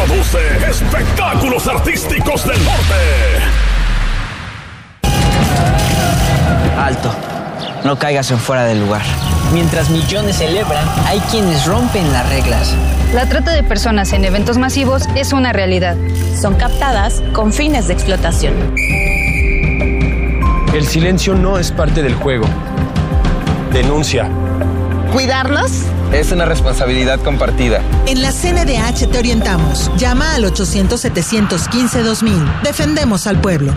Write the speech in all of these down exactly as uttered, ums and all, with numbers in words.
produce espectáculos artísticos del norte. Alto, no caigas en fuera del lugar. Mientras millones celebran, hay quienes rompen las reglas. La trata de personas en eventos masivos es una realidad. Son captadas con fines de explotación. El silencio no es parte del juego. Denuncia. ¿Cuidarnos? Es una responsabilidad compartida. En la C N D H te orientamos. Llama al ochocientos, setecientos quince, dos mil. Defendemos al pueblo.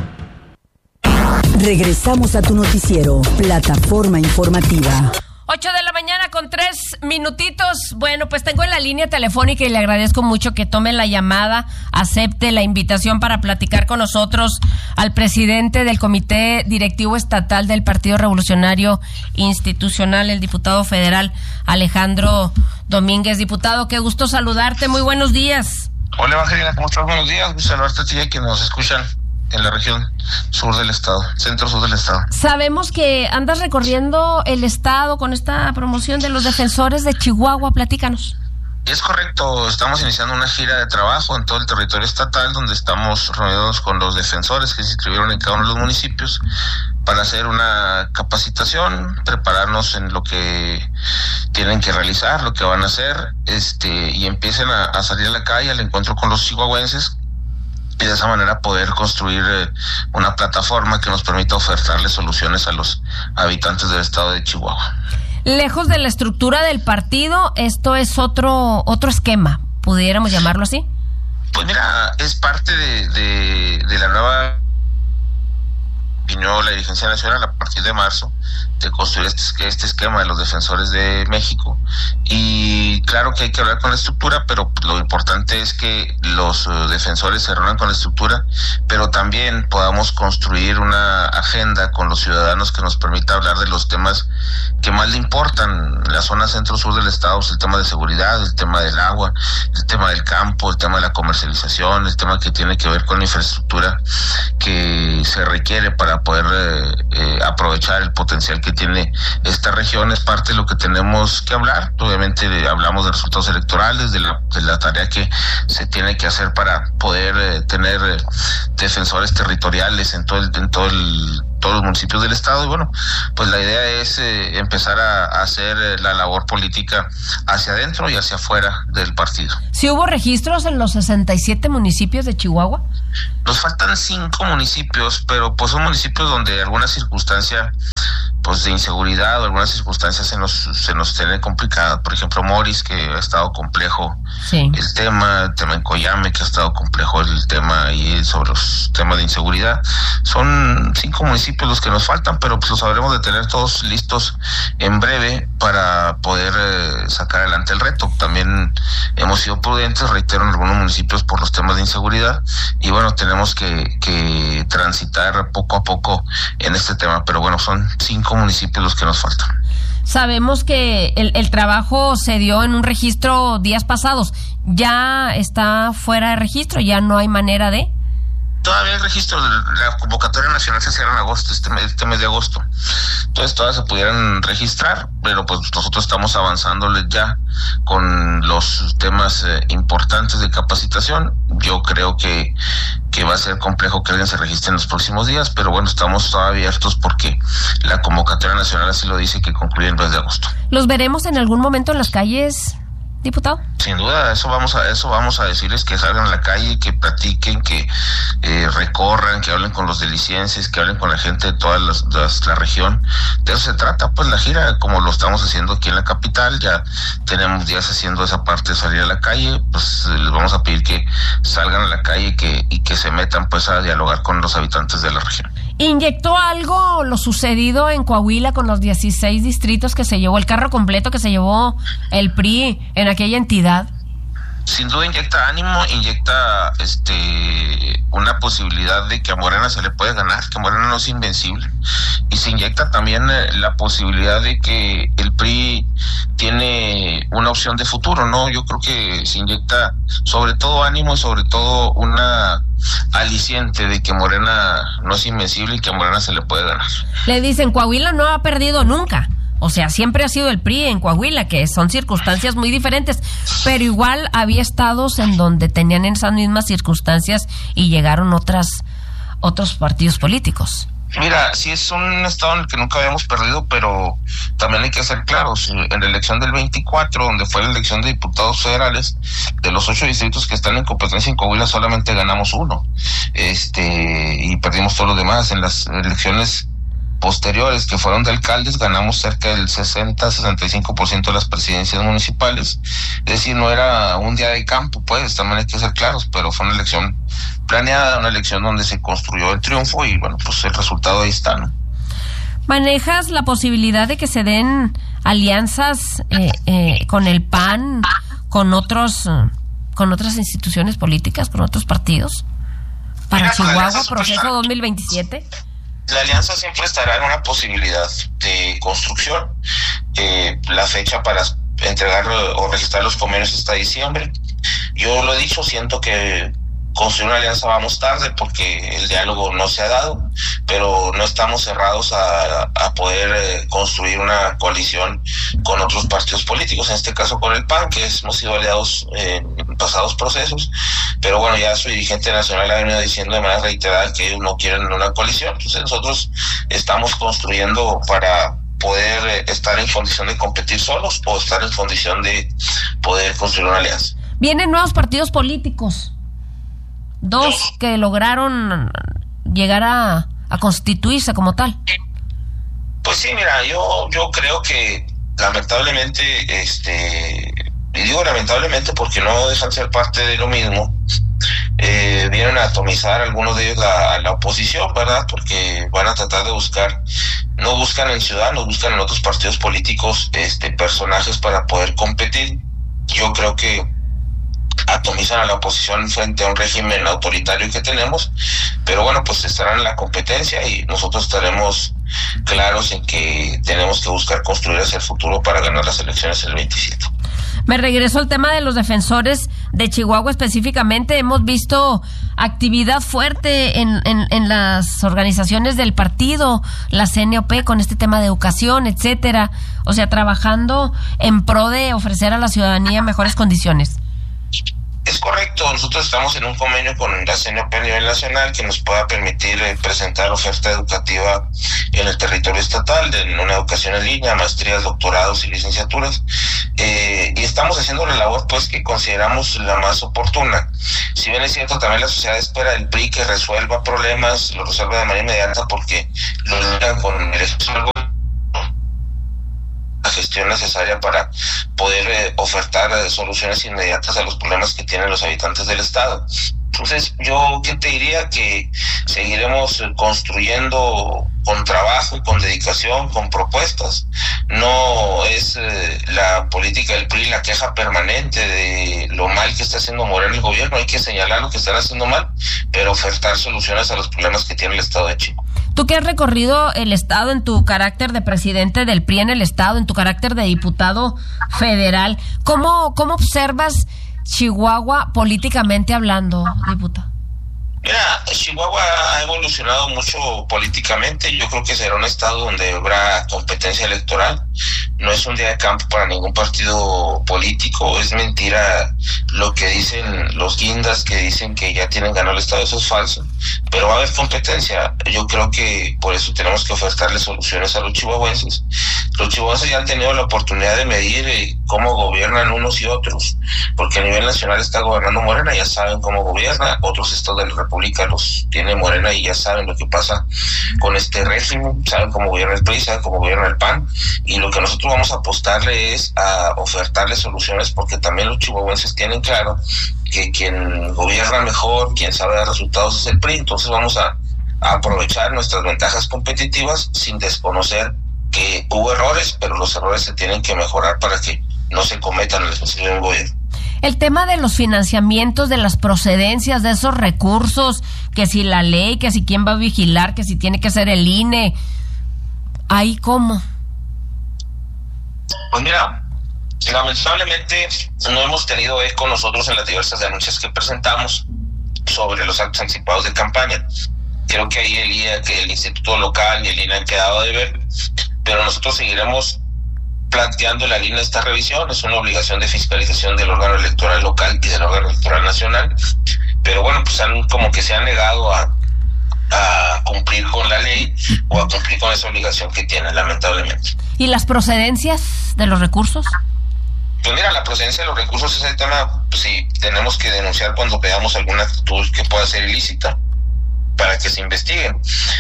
Regresamos a tu noticiero, Plataforma Informativa. ocho de la mañana con tres minutitos. Bueno, pues tengo en la línea telefónica y le agradezco mucho que tome la llamada, acepte la invitación para platicar con nosotros al presidente del Comité Directivo Estatal del Partido Revolucionario Institucional, el diputado federal Alejandro Domínguez. Diputado, qué gusto saludarte, muy buenos días. Hola Evangelina, ¿cómo estás? Buenos días, gusto saludarte a ti y a quienes nos escuchan en la región sur del estado, centro-sur del estado. Sabemos que andas recorriendo el estado con esta promoción de los defensores de Chihuahua, platícanos. Es correcto, estamos iniciando una gira de trabajo en todo el territorio estatal donde estamos reunidos con los defensores que se inscribieron en cada uno de los municipios para hacer una capacitación, prepararnos en lo que tienen que realizar, lo que van a hacer, este, y empiecen a, a salir a la calle al encuentro con los chihuahuenses, y de esa manera poder construir eh, una plataforma que nos permita ofertarles soluciones a los habitantes del estado de Chihuahua. Lejos de la estructura del partido, esto es otro otro esquema, ¿pudiéramos llamarlo así? Pues mira, es parte de, de, de la nueva opinión la dirigencia nacional a partir de marzo de construir este, este esquema de los defensores de México, y claro que hay que hablar con la estructura, pero lo importante es que los uh, defensores se reúnan con la estructura, pero también podamos construir una agenda con los ciudadanos que nos permita hablar de los temas que más le importan la zona centro-sur del estado, el tema de seguridad, el tema del agua, el tema del campo, el tema de la comercialización, el tema que tiene que ver con la infraestructura que se requiere para poder eh, eh, aprovechar el potencial que tiene esta región. Es parte de lo que tenemos que hablar. Obviamente eh, hablamos de resultados electorales, de la, de la tarea que se tiene que hacer para poder eh, tener eh, defensores territoriales en todo el, en todo el todos los municipios del estado, y bueno, pues la idea es eh, empezar a, a hacer eh, la labor política hacia adentro y hacia afuera del partido. ¿Sí hubo registros en los sesenta y siete municipios de Chihuahua? Nos faltan cinco municipios, pero pues son municipios donde alguna circunstancia pues de inseguridad o algunas circunstancias se nos se nos tiene complicada. Por ejemplo, Moris, que ha estado complejo sí. el tema, el tema en Coyame, que ha estado complejo el tema ahí sobre los temas de inseguridad. Son cinco municipios los que nos faltan, pero pues los sabremos de tener todos listos en breve para poder eh, sacar adelante el reto. También hemos sido prudentes, reitero, en algunos municipios por los temas de inseguridad, y bueno, tenemos que, que transitar poco a poco en este tema, pero bueno, son cinco municipios los que nos faltan. Sabemos que el, el trabajo se dio en un registro días pasados, ya está fuera de registro, ya no hay manera de... Todavía el registro, la convocatoria nacional se cierra en agosto, este mes, este mes de agosto. Entonces todas se pudieran registrar, pero pues nosotros estamos avanzándole ya con los temas eh, importantes de capacitación. Yo creo que, que va a ser complejo que alguien se registre en los próximos días, pero bueno, estamos todavía abiertos porque la convocatoria nacional así lo dice, que concluye el mes de agosto. ¿Los veremos en algún momento en las calles, diputado? Sin duda, eso vamos a eso vamos a decirles, que salgan a la calle, que platiquen, que eh, recorran, que hablen con los delicienses, que hablen con la gente de toda las, las, la región. De eso se trata, pues, la gira, como lo estamos haciendo aquí en la capital. Ya tenemos días haciendo esa parte de salir a la calle, pues les vamos a pedir que salgan a la calle y que, y que se metan pues a dialogar con los habitantes de la región. ¿Inyectó algo lo sucedido en Coahuila con los dieciséis distritos que se llevó, el carro completo que se llevó el P R I en aquella entidad? Sin duda inyecta ánimo, inyecta este una posibilidad de que a Morena se le puede ganar, que Morena no es invencible, y se inyecta también eh, la posibilidad de que el P R I tiene una opción de futuro, ¿no? Yo creo que se inyecta sobre todo ánimo y sobre todo una aliciente de que Morena no es invencible y que a Morena se le puede ganar. Le dicen, Coahuila no ha perdido nunca. O sea, siempre ha sido el P R I en Coahuila, que son circunstancias muy diferentes, pero igual había estados en donde tenían esas mismas circunstancias y llegaron otras otros partidos políticos. Mira, sí es un estado en el que nunca habíamos perdido, pero también hay que ser claros. En la elección del veinticuatro, donde fue la elección de diputados federales, de los ocho distritos que están en competencia en Coahuila, solamente ganamos uno. Este, y perdimos todos los demás. En las elecciones posteriores, que fueron de alcaldes, ganamos cerca del sesenta a sesenta y cinco por ciento de las presidencias municipales. Es decir, no era un día de campo, pues, también hay que ser claros, pero fue una elección planeada, una elección donde se construyó el triunfo y, bueno, pues el resultado ahí está, ¿no? ¿Manejas la posibilidad de que se den alianzas eh, eh, con el P A N, con otros, con otras instituciones políticas, con otros partidos? Para Mira, Chihuahua, proceso dos mil veintisiete. La alianza siempre estará en una posibilidad de construcción. Eh, la fecha para entregar o registrar los convenios hasta diciembre. Yo lo he dicho, siento que construir una alianza vamos tarde porque el diálogo no se ha dado, pero no estamos cerrados a, a poder eh, construir una coalición con otros partidos políticos, en este caso con el P A N, que hemos sido aliados eh, en pasados procesos, pero bueno, ya su dirigente nacional ha venido diciendo de manera reiterada que ellos no quieren una coalición. Entonces nosotros estamos construyendo para poder eh, estar en condición de competir solos o estar en condición de poder construir una alianza. Vienen nuevos partidos políticos. Dos que lograron llegar a, a constituirse como tal. Pues sí, mira, yo yo creo que lamentablemente, este, y digo lamentablemente porque no dejan ser parte de lo mismo, eh, vienen a atomizar algunos de ellos la, la oposición, ¿verdad? Porque van a tratar de buscar, no buscan en Ciudadanos, buscan en otros partidos políticos este personajes para poder competir. Yo creo que atomizan a la oposición frente a un régimen autoritario que tenemos, pero bueno, pues estarán en la competencia y nosotros estaremos claros en que tenemos que buscar construir hacia el futuro para ganar las elecciones el veintisiete. Me regreso al tema de los defensores de Chihuahua específicamente. Hemos visto actividad fuerte en, en, en las organizaciones del partido, la C N O P, con este tema de educación, etcétera. O sea, trabajando en pro de ofrecer a la ciudadanía mejores condiciones. Es correcto, nosotros estamos en un convenio con la C N O P a nivel nacional que nos pueda permitir eh, presentar oferta educativa en el territorio estatal, de en una educación en línea, maestrías, doctorados y licenciaturas, eh, y estamos haciendo la labor pues que consideramos la más oportuna. Si bien es cierto, también la sociedad espera del P R I que resuelva problemas, lo resuelva de manera inmediata porque lo logran con el esfuerzo la gestión necesaria para poder eh, ofertar eh, soluciones inmediatas a los problemas que tienen los habitantes del estado. Entonces, yo qué te diría que seguiremos eh, construyendo con trabajo, con dedicación, con propuestas. No es eh, la política del P R I la queja permanente de lo mal que está haciendo Morena el gobierno. Hay que señalar lo que están haciendo mal, pero ofertar soluciones a los problemas que tiene el estado de Chihuahua. Tú que has recorrido el estado en tu carácter de presidente del P R I en el estado, en tu carácter de diputado federal, ¿cómo, cómo observas Chihuahua políticamente hablando, diputado? Mira, Chihuahua ha evolucionado mucho políticamente. Yo creo que será un estado donde habrá competencia electoral. No es un día de campo para ningún partido político. Es mentira lo que dicen los guindas que dicen que ya tienen ganado el estado. Eso es falso. Pero va a haber competencia. Yo creo que por eso tenemos que ofertarle soluciones a los chihuahuenses. Los chihuahuenses ya han tenido la oportunidad de medir eh, cómo gobiernan unos y otros, porque a nivel nacional está gobernando Morena, ya saben cómo gobierna. Otros estados de la República los tiene Morena y ya saben lo que pasa con este régimen, saben cómo gobierna el P R I, saben cómo gobierna el P A N, y lo que nosotros vamos a apostarle es a ofertarle soluciones, porque también los chihuahuenses tienen claro que quien gobierna mejor, quien sabe dar resultados es el P R I. Entonces vamos a, a aprovechar nuestras ventajas competitivas sin desconocer que hubo errores, pero los errores se tienen que mejorar para que no se cometan en el ejercicio de un gobierno. El tema de los financiamientos, de las procedencias de esos recursos, que si la ley, que si quién va a vigilar, que si tiene que ser el I N E, ¿ahí cómo? Pues mira, lamentablemente no hemos tenido eco nosotros en las diversas denuncias que presentamos sobre los actos anticipados de campaña. Creo que ahí el I N E, que el Instituto Local y el I N E han quedado de ver, pero nosotros seguiremos planteando la línea de esta revisión. Es una obligación de fiscalización del órgano electoral local y del órgano electoral nacional, pero bueno, pues han como que se han negado a, a cumplir con la ley o a cumplir con esa obligación que tienen, lamentablemente. ¿Y las procedencias de los recursos? Pues mira, la procedencia de los recursos es el tema, pues sí, tenemos que denunciar cuando veamos alguna actitud que pueda ser ilícita para que se investiguen.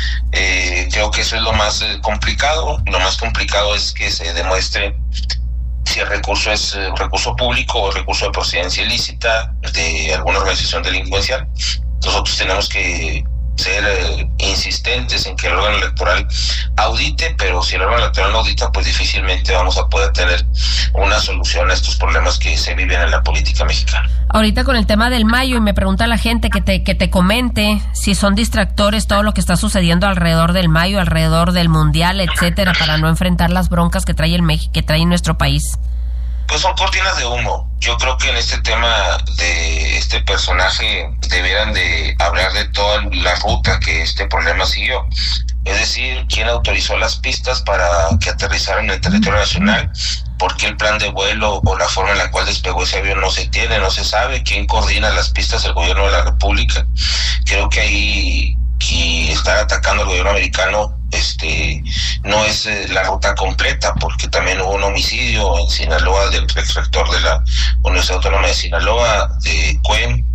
Eh, creo que eso es lo más eh, complicado. Lo más complicado es que se demuestre si el recurso es eh, recurso público o recurso de procedencia ilícita de alguna organización delincuencial. Nosotros tenemos que ser eh, insistentes en que el órgano electoral audite, pero si el órgano electoral no audita, pues difícilmente vamos a poder tener una solución a estos problemas que se viven en la política mexicana. Ahorita con el tema del mayo, y me pregunta la gente que te que te comente si son distractores todo lo que está sucediendo alrededor del mayo, alrededor del mundial, etcétera, para no enfrentar las broncas que trae el México, que trae nuestro país. Pues son cortinas de humo. Yo creo que en este tema de este personaje debieran de hablar de toda la ruta que este problema siguió. Es decir, quién autorizó las pistas para que aterrizaran en el territorio nacional, por qué el plan de vuelo o la forma en la cual despegó ese avión no se tiene, no se sabe, quién coordina las pistas del gobierno de la República. Creo que ahí y estar atacando al gobierno americano este no es eh, la ruta completa, porque también hubo un homicidio en Sinaloa del ex rector de la Universidad Autónoma de Sinaloa, de Cuen,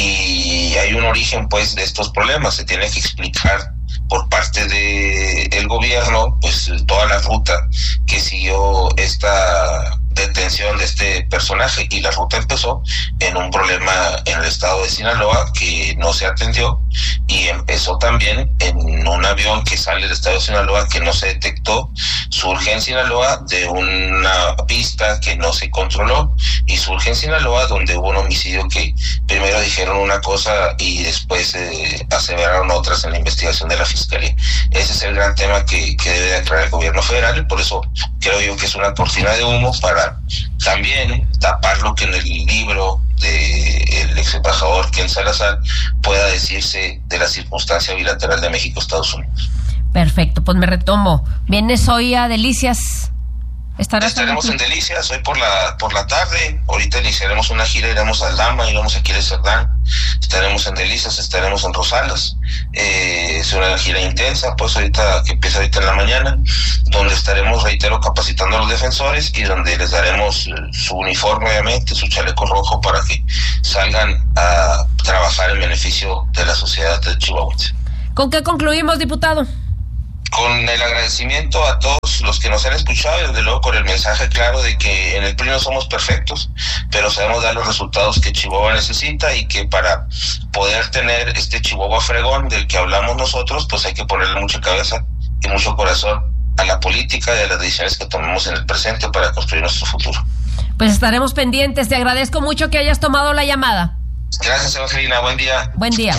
y hay un origen pues de estos problemas. Se tiene que explicar por parte de el gobierno pues toda la ruta que siguió esta detención de este personaje, y la ruta empezó en un problema en el estado de Sinaloa que no se atendió, y empezó también en un avión que sale del estado de Sinaloa que no se detectó, surge en Sinaloa de una pista que no se controló, y surge en Sinaloa donde hubo un homicidio que primero dijeron una cosa y después eh, aseveraron otras en la investigación de la fiscalía. Ese es el gran tema que, que debe de aclarar el gobierno federal, y por eso creo yo que es una cortina de humo para también tapar lo que en el libro del ex embajador Ken Salazar pueda decirse de la circunstancia bilateral de México-Estados Unidos. Perfecto, pues me retomo. ¿Vienes hoy a Delicias? Estaremos en Delicias hoy por la por la tarde. Ahorita iniciaremos una gira, iremos a Aldama, iremos a Quiles Cerdán, estaremos en Delicias, estaremos en Rosales. Eh, es una gira intensa, pues ahorita que empieza ahorita en la mañana, donde estaremos, reitero, capacitando a los defensores y donde les daremos eh, su uniforme, obviamente, su chaleco rojo, para que salgan a trabajar en beneficio de la sociedad de Chihuahua. ¿Con qué concluimos, diputado? Con el agradecimiento a todos los que nos han escuchado, y desde luego con el mensaje claro de que en el P R I no somos perfectos, pero sabemos dar los resultados que Chihuahua necesita, y que para poder tener este Chihuahua fregón del que hablamos nosotros, pues hay que ponerle mucha cabeza y mucho corazón a la política y a las decisiones que tomemos en el presente para construir nuestro futuro. Pues estaremos pendientes. Te agradezco mucho que hayas tomado la llamada. Gracias, Evangelina. Buen día. Buen día.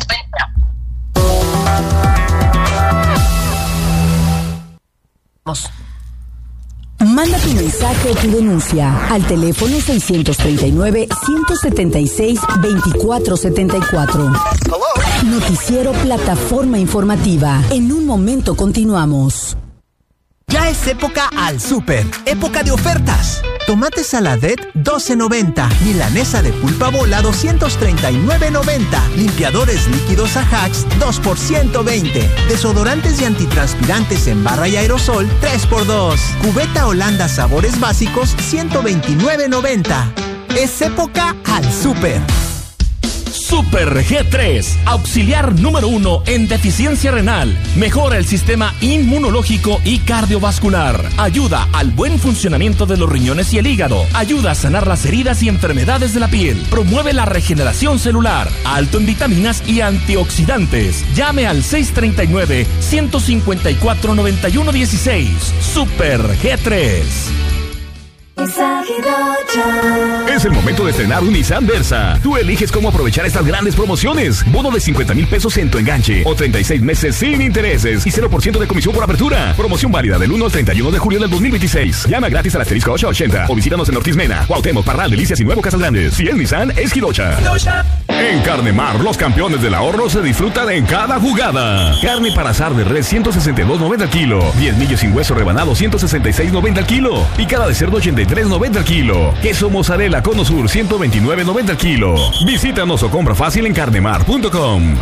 Manda tu mensaje o tu denuncia al teléfono seiscientos treinta y nueve, ciento setenta y seis, veinticuatro setenta y cuatro. Noticiero Plataforma Informativa. En un momento continuamos. Ya es época al súper, época de ofertas. Tomate saladet doce noventa, milanesa de pulpa bola doscientos treinta y nueve noventa, limpiadores líquidos Ajax dos por ciento veinte, desodorantes y antitranspirantes en barra y aerosol tres por dos, cubeta Holanda sabores básicos ciento veintinueve noventa. Es época al súper. Super G tres, auxiliar número uno en deficiencia renal. Mejora el sistema inmunológico y cardiovascular. Ayuda al buen funcionamiento de los riñones y el hígado. Ayuda a sanar las heridas y enfermedades de la piel. Promueve la regeneración celular. Alto en vitaminas y antioxidantes. Llame al seis treinta y nueve, ciento cincuenta y cuatro, noventa y uno dieciséis. Super G tres. Es el momento de estrenar un Nissan Versa. Tú eliges cómo aprovechar estas grandes promociones. Bono de cincuenta mil pesos en tu enganche o treinta y seis meses sin intereses y cero por ciento de comisión por apertura. Promoción válida del uno al treinta y uno de julio del dos mil veintiséis. Llama gratis al asterisco ochocientos ochenta o visítanos en Ortiz Mena, Cuauhtémoc, Parral, Delicias y Nuevo Casas Grandes. Si es Nissan, es Hilocha. En Carnemar, los campeones del ahorro se disfrutan en cada jugada. Carne para asar de res ciento sesenta y dos noventa al kilo. diez millos sin hueso rebanado ciento sesenta y seis noventa al kilo. Picada de cerdo ochenta y tres noventa al kilo. Queso mozzarella Cono Sur ciento veintinueve noventa al kilo. Visítanos o compra fácil en carnemar punto com.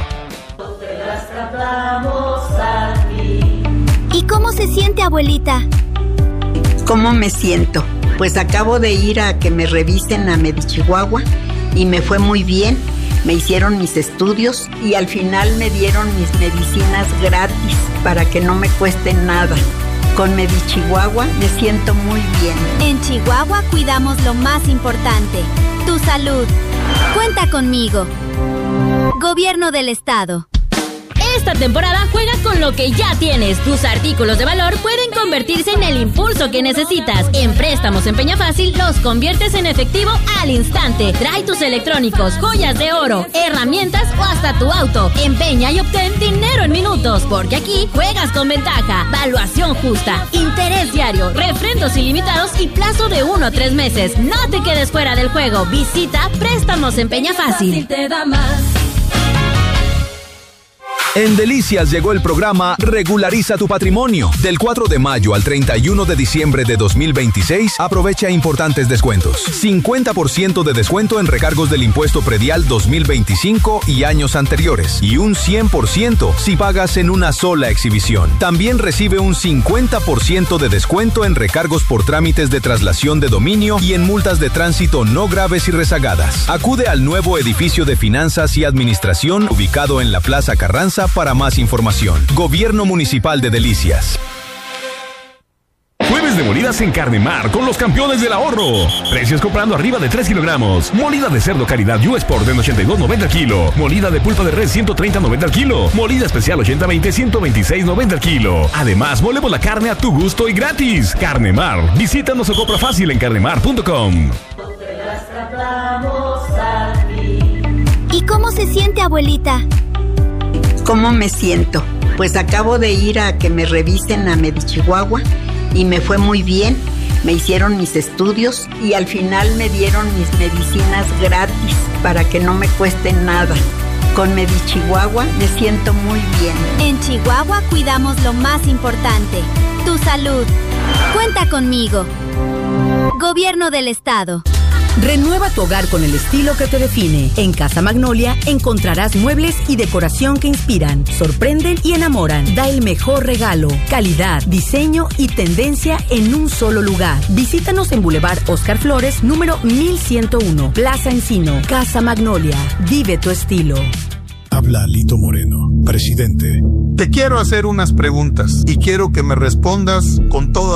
¿Y cómo se siente, abuelita? ¿Cómo me siento? Pues acabo de ir a que me revisen a Medichihuahua y me fue muy bien. Me hicieron mis estudios y al final me dieron mis medicinas gratis para que no me cueste nada. Con Medichihuahua me siento muy bien. En Chihuahua cuidamos lo más importante, tu salud. Cuenta conmigo. Gobierno del Estado. Esta temporada juega con lo que ya tienes. Tus artículos de valor pueden convertirse en el impulso que necesitas. En Préstamos en Peña Fácil los conviertes en efectivo al instante. Trae tus electrónicos, joyas de oro, herramientas o hasta tu auto. Empeña y obtén dinero en minutos, porque aquí juegas con ventaja. Valuación justa, interés diario, refrendos ilimitados y plazo de uno a tres meses. No te quedes fuera del juego. Visita Préstamos en Peña Fácil. Te da más. En Delicias llegó el programa Regulariza tu Patrimonio. Del cuatro de mayo al treinta y uno de diciembre de dos mil veintiséis, aprovecha importantes descuentos. cincuenta por ciento de descuento en recargos del impuesto predial dos mil veinticinco y años anteriores. Y un cien por ciento si pagas en una sola exhibición. También recibe un cincuenta por ciento de descuento en recargos por trámites de traslación de dominio y en multas de tránsito no graves y rezagadas. Acude al nuevo edificio de Finanzas y Administración ubicado en la Plaza Carranza para más información. Gobierno Municipal de Delicias. Jueves de molidas en Carnemar con los campeones del ahorro. Precios comprando arriba de tres kilogramos. Molida de cerdo calidad U Sport de ochenta y dos noventa al kilo. Molida de pulpa de res ciento treinta noventa al kilo. Molida especial ochenta veinte ciento veintiséis noventa al kilo. Además, molemos la carne a tu gusto y gratis. Carnemar. Visítanos o compra fácil en carnemar punto com. ¿Y cómo se siente, abuelita? ¿Cómo me siento? Pues acabo de ir a que me revisen a Medichihuahua y me fue muy bien. Me hicieron mis estudios y al final me dieron mis medicinas gratis para que no me cueste nada. Con Medichihuahua me siento muy bien. En Chihuahua cuidamos lo más importante, tu salud. Cuenta conmigo. Gobierno del Estado. Renueva tu hogar con el estilo que te define. En Casa Magnolia encontrarás muebles y decoración que inspiran, sorprenden y enamoran. Da el mejor regalo, calidad, diseño y tendencia en un solo lugar. Visítanos en Boulevard Oscar Flores, número mil ciento uno, Plaza Encino. Casa Magnolia, vive tu estilo. Habla Lito Moreno, presidente. Te quiero hacer unas preguntas y quiero que me respondas con toda